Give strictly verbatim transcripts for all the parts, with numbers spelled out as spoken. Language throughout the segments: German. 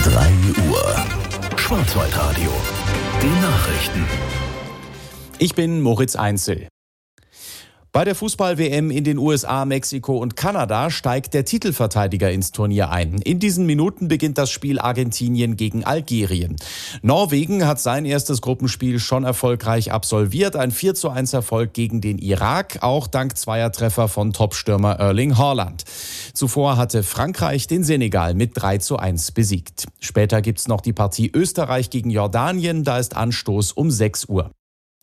drei Uhr. Schwarzwaldradio. Die Nachrichten. Ich bin Moritz Einzel. Bei der Fußball-W M in den U S A, Mexiko und Kanada steigt der Titelverteidiger ins Turnier ein. In diesen Minuten beginnt das Spiel Argentinien gegen Algerien. Norwegen hat sein erstes Gruppenspiel schon erfolgreich absolviert. Ein vier zu eins Erfolg gegen den Irak, auch dank zweier Treffer von Topstürmer Erling Haaland. Zuvor hatte Frankreich den Senegal mit drei zu eins besiegt. Später gibt's noch die Partie Österreich gegen Jordanien. Da ist Anstoß um sechs Uhr.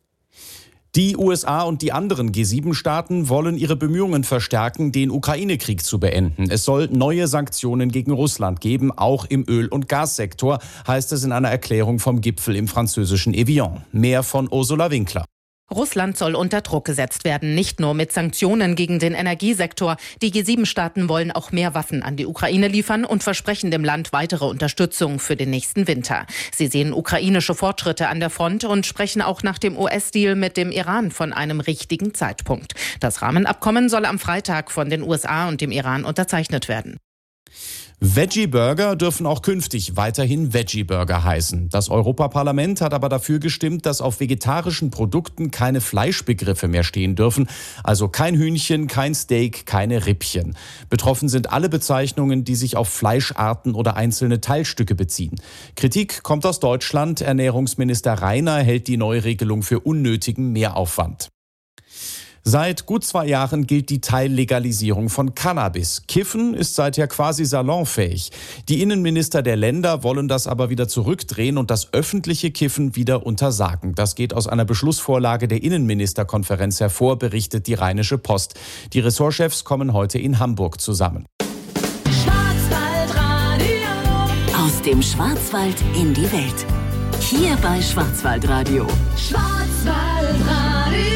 Die U S A und die anderen G sieben Staaten wollen ihre Bemühungen verstärken, den Ukraine-Krieg zu beenden. Es soll neue Sanktionen gegen Russland geben, auch im Öl- und Gassektor, heißt es in einer Erklärung vom Gipfel im französischen Evian. Mehr von Ursula Winkler. Russland soll unter Druck gesetzt werden, nicht nur mit Sanktionen gegen den Energiesektor. Die G sieben Staaten wollen auch mehr Waffen an die Ukraine liefern und versprechen dem Land weitere Unterstützung für den nächsten Winter. Sie sehen ukrainische Fortschritte an der Front und sprechen auch nach dem U S-Deal mit dem Iran von einem richtigen Zeitpunkt. Das Rahmenabkommen soll am Freitag von den U S A und dem Iran unterzeichnet werden. Veggie-Burger dürfen auch künftig weiterhin Veggie-Burger heißen. Das Europaparlament hat aber dafür gestimmt, dass auf vegetarischen Produkten keine Fleischbegriffe mehr stehen dürfen. Also kein Hühnchen, kein Steak, keine Rippchen. Betroffen sind alle Bezeichnungen, die sich auf Fleischarten oder einzelne Teilstücke beziehen. Kritik kommt aus Deutschland. Ernährungsminister Reiner hält die Neuregelung für unnötigen Mehraufwand. Seit gut zwei Jahren gilt die Teillegalisierung von Cannabis. Kiffen ist seither quasi salonfähig. Die Innenminister der Länder wollen das aber wieder zurückdrehen und das öffentliche Kiffen wieder untersagen. Das geht aus einer Beschlussvorlage der Innenministerkonferenz hervor, berichtet die Rheinische Post. Die Ressortchefs kommen heute in Hamburg zusammen. Schwarzwaldradio. Aus dem Schwarzwald in die Welt. Hier bei Schwarzwaldradio. Schwarzwaldradio.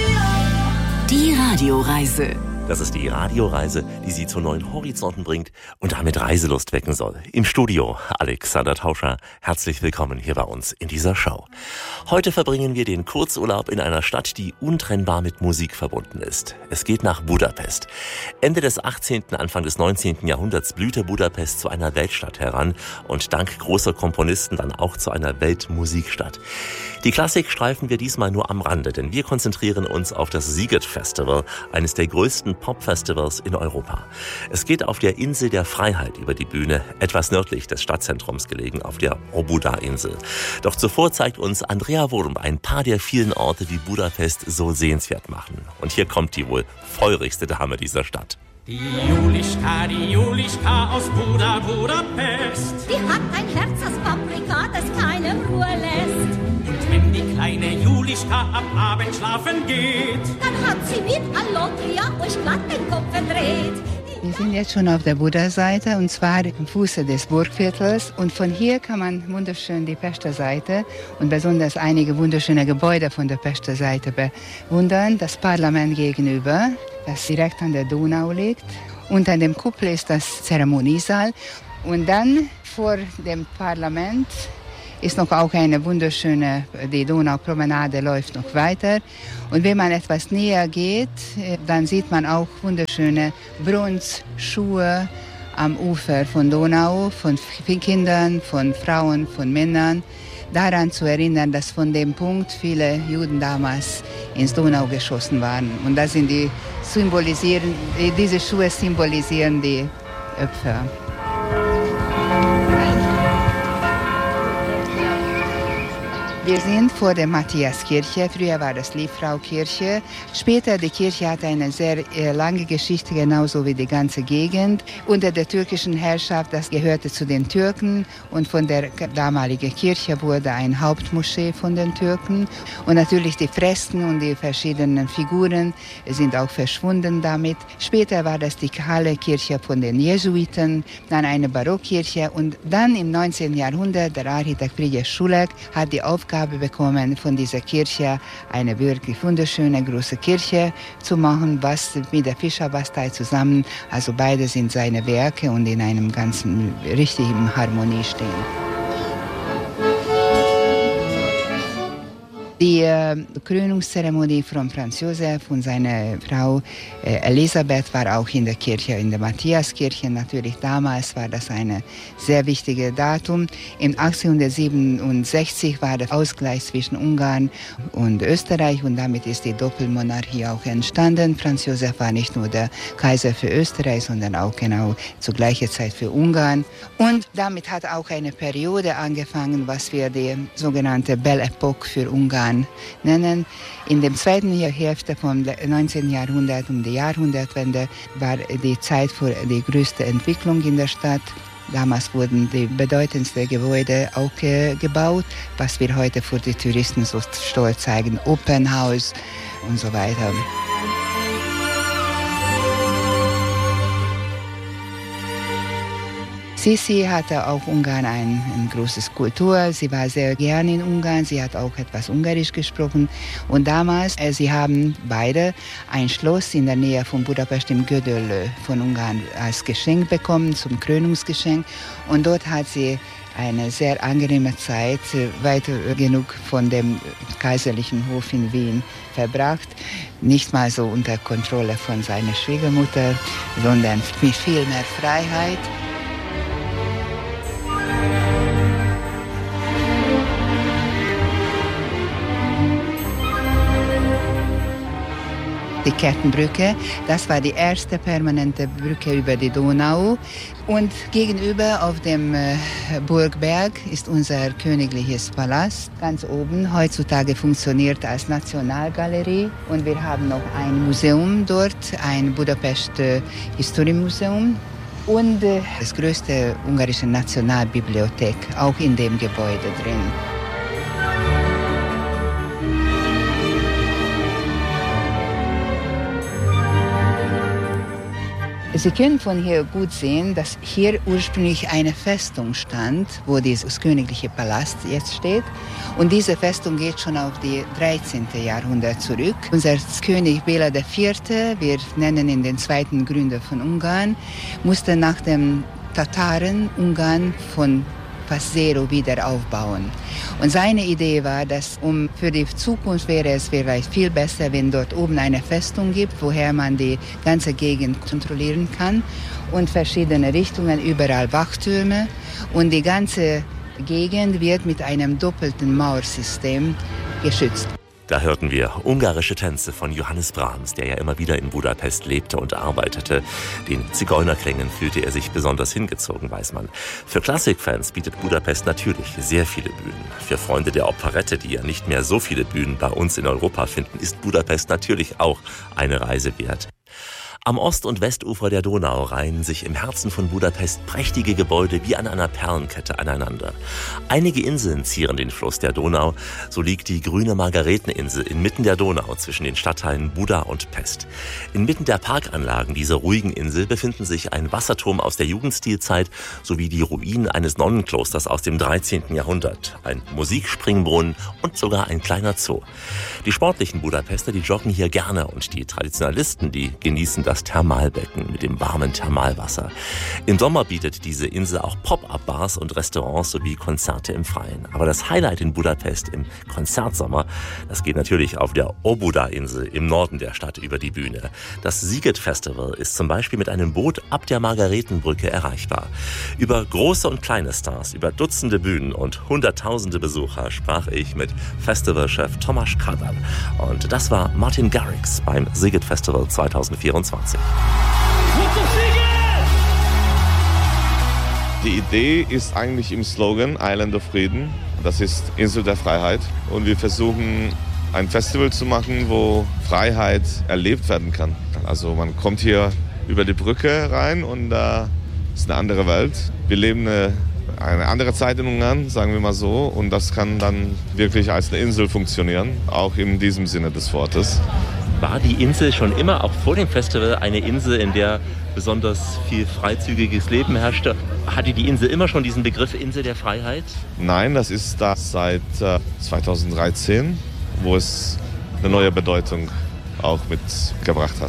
Die Radioreise. Das ist die Radioreise, die Sie zu neuen Horizonten bringt und damit Reiselust wecken soll. Im Studio Alexander Tauscher. Herzlich willkommen hier bei uns in dieser Show. Heute verbringen wir den Kurzurlaub in einer Stadt, die untrennbar mit Musik verbunden ist. Es geht nach Budapest. Ende des achtzehnten, Anfang des neunzehnten Jahrhunderts blühte Budapest zu einer Weltstadt heran und dank großer Komponisten dann auch zu einer Weltmusikstadt. Die Klassik streifen wir diesmal nur am Rande, denn wir konzentrieren uns auf das Sziget Festival, eines der größten Pop-Festivals in Europa. Es geht auf der Insel der Freiheit über die Bühne, etwas nördlich des Stadtzentrums gelegen, auf der Óbuda-Insel. Doch zuvor zeigt uns Andrea Wurm ein paar der vielen Orte, die Budapest so sehenswert machen. Und hier kommt die wohl feurigste Dame dieser Stadt. Die Julischka, die Julischka aus Buda, Budapest. Die hat ein Herz aus Paprika, das keine Ruhe lässt. Und wenn die kleine Julischka am Abend schlafen geht, dann hat sie mit Allotria euch glatt den Kopf verdreht. Wir sind jetzt schon auf der Buda-Seite und zwar am Fuße des Burgviertels und von hier kann man wunderschön die Pester Seite und besonders einige wunderschöne Gebäude von der Pester Seite bewundern. Das Parlament gegenüber, das direkt an der Donau liegt. Unter dem Kuppel ist das Zeremoniesaal und dann vor dem Parlament ist noch auch eine wunderschöne, die Donaupromenade läuft noch weiter. Und wenn man etwas näher geht, dann sieht man auch wunderschöne Bronzschuhe am Ufer von Donau, von Kindern, von Frauen, von Männern. Daran zu erinnern, dass von dem Punkt viele Juden damals ins Donau geschossen waren. Und das sind die symbolisieren, diese Schuhe symbolisieren die Opfer. Wir sind vor der Matthiaskirche. Früher war das Liebfraukirche. Später die Kirche hat eine sehr äh, lange Geschichte, genauso wie die ganze Gegend. Unter der türkischen Herrschaft, das gehörte zu den Türken. Und von der damaligen Kirche wurde ein Hauptmoschee von den Türken. Und natürlich die Fresken und die verschiedenen Figuren sind auch verschwunden damit. Später war das die kahle Kirche von den Jesuiten, dann eine Barockkirche. Und dann im neunzehnten Jahrhundert, der Architekt Friedrich Schuleg hat die Aufgabe bekommen, von dieser Kirche eine wirklich wunderschöne große Kirche zu machen, was mit der Fischerbastei zusammen, also beide sind seine Werke und in einem ganzen richtigen Harmonie stehen. Die äh, Krönungszeremonie von Franz Josef und seiner Frau äh, Elisabeth war auch in der Kirche, in der Matthiaskirche. Natürlich damals war das ein sehr wichtiges Datum. Im achtzehnhundertsiebenundsechzig war der Ausgleich zwischen Ungarn und Österreich und damit ist die Doppelmonarchie auch entstanden. Franz Josef war nicht nur der Kaiser für Österreich, sondern auch genau zur gleichen Zeit für Ungarn. Und damit hat auch eine Periode angefangen, was wir die sogenannte Belle Époque für Ungarn nennen. In der zweiten Hälfte vom neunzehnten Jahrhundert, um die Jahrhundertwende, war die Zeit für die größte Entwicklung in der Stadt. Damals wurden die bedeutendsten Gebäude auch äh, gebaut, was wir heute für die Touristen so stolz zeigen, Opernhaus und so weiter. Sisi hatte auch Ungarn ein, eine große Kultur. Sie war sehr gerne in Ungarn. Sie hat auch etwas Ungarisch gesprochen. Und damals, äh, sie haben beide ein Schloss in der Nähe von Budapest im Gödöllő von Ungarn als Geschenk bekommen, zum Krönungsgeschenk. Und dort hat sie eine sehr angenehme Zeit, weit genug von dem kaiserlichen Hof in Wien verbracht. Nicht mal so unter Kontrolle von seiner Schwiegermutter, sondern mit viel mehr Freiheit. Die Kettenbrücke, das war die erste permanente Brücke über die Donau. Und gegenüber auf dem äh, Burgberg ist unser königliches Palast, ganz oben. Heutzutage funktioniert als Nationalgalerie. Und wir haben noch ein Museum dort, ein Budapest äh, History Museum. Und äh, das größte ungarische Nationalbibliothek, auch in dem Gebäude drin. Sie können von hier gut sehen, dass hier ursprünglich eine Festung stand, wo dieses königliche Palast jetzt steht. Und diese Festung geht schon auf die dreizehnten Jahrhundert zurück. Unser König Béla der Vierte, wir nennen ihn den zweiten Gründer von Ungarn, musste nach den Tataren Ungarn von fast zero wieder aufbauen. Und seine Idee war, dass um für die Zukunft wäre es vielleicht viel besser, wenn dort oben eine Festung gibt, woher man die ganze Gegend kontrollieren kann und verschiedene Richtungen, überall Wachtürme und die ganze Gegend wird mit einem doppelten Mauersystem geschützt. Da hörten wir ungarische Tänze von Johannes Brahms, der ja immer wieder in Budapest lebte und arbeitete. Den Zigeunerklängen fühlte er sich besonders hingezogen, weiß man. Für Klassikfans bietet Budapest natürlich sehr viele Bühnen. Für Freunde der Operette, die ja nicht mehr so viele Bühnen bei uns in Europa finden, ist Budapest natürlich auch eine Reise wert. Am Ost- und Westufer der Donau reihen sich im Herzen von Budapest prächtige Gebäude wie an einer Perlenkette aneinander. Einige Inseln zieren den Fluss der Donau. So liegt die grüne Margareteninsel inmitten der Donau zwischen den Stadtteilen Buda und Pest. Inmitten der Parkanlagen dieser ruhigen Insel befinden sich ein Wasserturm aus der Jugendstilzeit sowie die Ruinen eines Nonnenklosters aus dem dreizehnten Jahrhundert, ein Musikspringbrunnen und sogar ein kleiner Zoo. Die sportlichen Budapester, die joggen hier gerne und die Traditionalisten, die genießen das Thermalbecken mit dem warmen Thermalwasser. Im Sommer bietet diese Insel auch Pop-up-Bars und Restaurants sowie Konzerte im Freien. Aber das Highlight in Budapest im Konzertsommer, das geht natürlich auf der Óbuda-Insel im Norden der Stadt über die Bühne. Das Sziget Festival ist zum Beispiel mit einem Boot ab der Margaretenbrücke erreichbar. Über große und kleine Stars, über Dutzende Bühnen und hunderttausende Besucher sprach ich mit Festivalchef Tomasz Kadal. Und das war Martin Garrix beim Sziget Festival zweitausendvierundzwanzig. Die Idee ist eigentlich im Slogan Island of Freedom. Das ist Insel der Freiheit. Und wir versuchen ein Festival zu machen, wo Freiheit erlebt werden kann. Also man kommt hier über die Brücke rein und da ist eine andere Welt. Wir leben eine, eine andere Zeit in Ungarn, sagen wir mal so. Und das kann dann wirklich als eine Insel funktionieren, auch in diesem Sinne des Wortes. War die Insel schon immer, auch vor dem Festival, eine Insel, in der besonders viel freizügiges Leben herrschte? Hatte die Insel immer schon diesen Begriff Insel der Freiheit? Nein, das ist da seit äh, zweitausenddreizehn, wo es eine neue Bedeutung auch mitgebracht hat.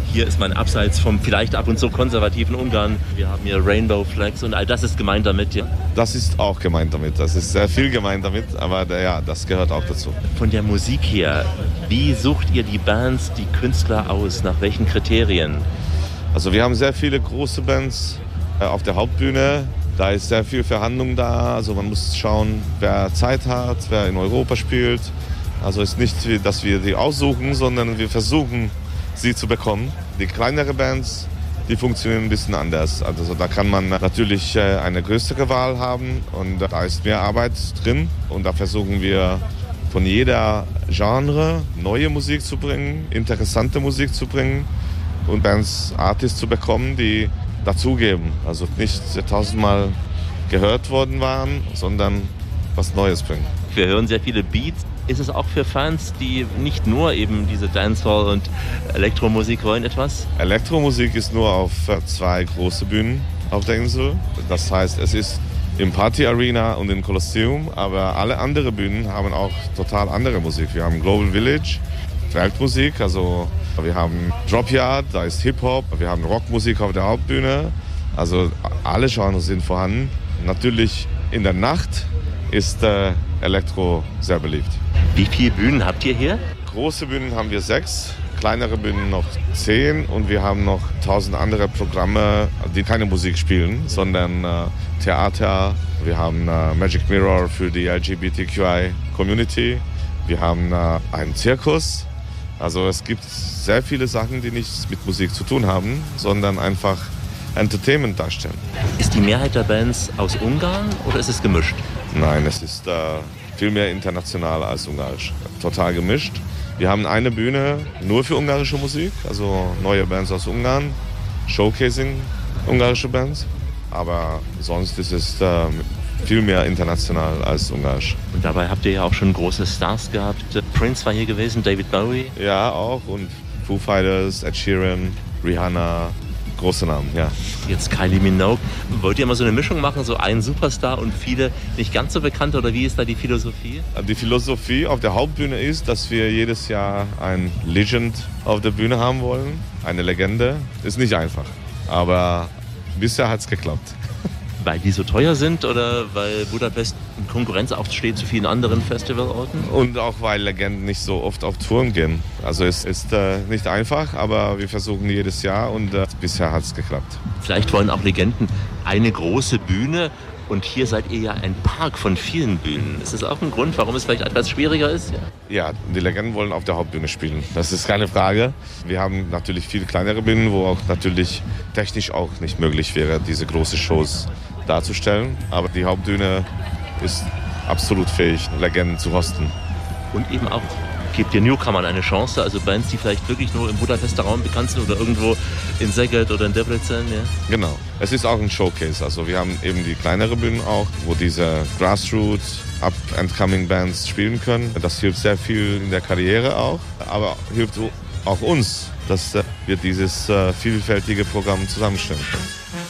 Hier ist man abseits vom vielleicht ab und zu konservativen Ungarn. Wir haben hier Rainbow Flags und all das ist gemeint damit. Ja. Das ist auch gemeint damit. Das ist sehr viel gemeint damit, aber ja, das gehört auch dazu. Von der Musik her, wie sucht ihr die Bands, die Künstler aus? Nach welchen Kriterien? Also wir haben sehr viele große Bands äh, auf der Hauptbühne. Da ist sehr viel Verhandlung da. Also man muss schauen, wer Zeit hat, wer in Europa spielt. Also es ist nicht, dass wir die aussuchen, sondern wir versuchen, sie zu bekommen. Die kleineren Bands, die funktionieren ein bisschen anders. Also da kann man natürlich eine größere Wahl haben und da ist mehr Arbeit drin. Und da versuchen wir von jeder Genre neue Musik zu bringen, interessante Musik zu bringen und Bands, Artists zu bekommen, die dazugeben. Also nicht tausendmal gehört worden waren, sondern was Neues bringen. Wir hören sehr viele Beats. Ist es auch für Fans, die nicht nur eben diese Dancehall und Elektromusik wollen, etwas? Elektromusik ist nur auf zwei große Bühnen auf der Insel. Das heißt, es ist im Party Arena und im Kolosseum, aber alle anderen Bühnen haben auch total andere Musik. Wir haben Global Village, Weltmusik, also wir haben Drop Yard, da ist Hip-Hop, wir haben Rockmusik auf der Hauptbühne. Also alle Genres sind vorhanden. Natürlich in der Nacht ist äh, Elektro sehr beliebt. Wie viele Bühnen habt ihr hier? Große Bühnen haben wir sechs, kleinere Bühnen noch zehn und wir haben noch tausend andere Programme, die keine Musik spielen, sondern äh, Theater. Wir haben äh, Magic Mirror für die L G B T Q I-Community. Wir haben äh, einen Zirkus. Also es gibt sehr viele Sachen, die nichts mit Musik zu tun haben, sondern einfach Entertainment darstellen. Ist die Mehrheit der Bands aus Ungarn oder ist es gemischt? Nein, es ist äh, viel mehr international als ungarisch. Total gemischt. Wir haben eine Bühne nur für ungarische Musik, also neue Bands aus Ungarn, Showcasing ungarische Bands. Aber sonst ist es äh, viel mehr international als ungarisch. Und dabei habt ihr ja auch schon große Stars gehabt. Prince war hier gewesen, David Bowie. Ja, auch. Und Foo Fighters, Ed Sheeran, Rihanna. Große Namen, ja. Jetzt Kylie Minogue. Wollt ihr mal so eine Mischung machen, so ein Superstar und viele nicht ganz so bekannte, oder wie ist da die Philosophie? Die Philosophie auf der Hauptbühne ist, dass wir jedes Jahr ein Legend auf der Bühne haben wollen. Eine Legende. Ist nicht einfach, aber bisher hat es geklappt. Weil die so teuer sind oder weil Budapest in Konkurrenz aufsteht zu vielen anderen Festivalorten? Und auch weil Legenden nicht so oft auf Touren gehen. Also es ist äh, nicht einfach, aber wir versuchen jedes Jahr und äh, bisher hat es geklappt. Vielleicht wollen auch Legenden eine große Bühne und hier seid ihr ja ein Park von vielen Bühnen. Ist das auch ein Grund, warum es vielleicht etwas schwieriger ist? Ja, ja, die Legenden wollen auf der Hauptbühne spielen. Das ist keine Frage. Wir haben natürlich viele kleinere Bühnen, wo auch natürlich technisch auch nicht möglich wäre, diese großen Shows darzustellen. Aber die Hauptbühne ist absolut fähig, Legenden zu hosten. Und eben auch, gebt ihr Newcomern eine Chance, also Bands, die vielleicht wirklich nur im Budapester Raum bekannt sind oder irgendwo in Szeged oder in Debrecen. Ja? Genau. Es ist auch ein Showcase. Also wir haben eben die kleinere Bühnen auch, wo diese Grassroots, Up-and-Coming Bands spielen können. Das hilft sehr viel in der Karriere auch, aber hilft auch uns, dass wir dieses äh, vielfältige Programm zusammenstellen können.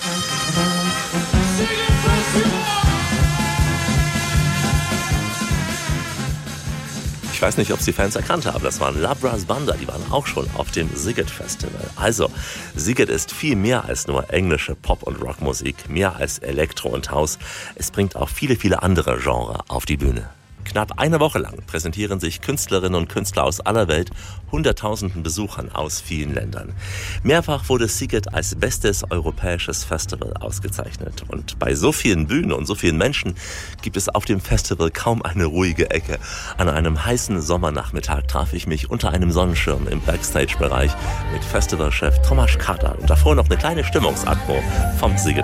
Ich weiß nicht, ob es die Fans erkannt haben. Das waren La Brass Banda, die waren auch schon auf dem Szeged Festival. Also, Szeged ist viel mehr als nur englische Pop- und Rockmusik, mehr als Elektro und House. Es bringt auch viele, viele andere Genres auf die Bühne. Knapp eine Woche lang präsentieren sich Künstlerinnen und Künstler aus aller Welt hunderttausenden Besuchern aus vielen Ländern. Mehrfach wurde Szeged als bestes europäisches Festival ausgezeichnet. Und bei so vielen Bühnen und so vielen Menschen gibt es auf dem Festival kaum eine ruhige Ecke. An einem heißen Sommernachmittag traf ich mich unter einem Sonnenschirm im Backstage-Bereich mit Festivalchef Tomasz Katar und davor noch eine kleine Stimmungsatmo vom Szeged